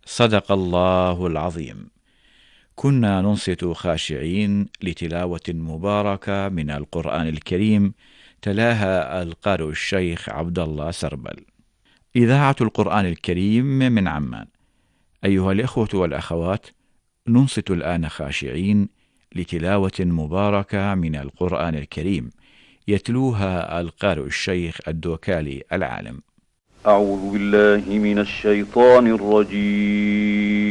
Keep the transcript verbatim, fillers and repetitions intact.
صدق الله العظيم. كنا ننصت خاشعين لتلاوة مباركة من القرآن الكريم، تلاها القارئ الشيخ عبد الله سربل. إذاعة القرآن الكريم من عمان. أيها الإخوة والأخوات، ننصت الآن خاشعين لتلاوة مباركة من القرآن الكريم، يتلوها القارئ الشيخ الدوكالي العالم. أعوذ بالله من الشيطان الرجيم.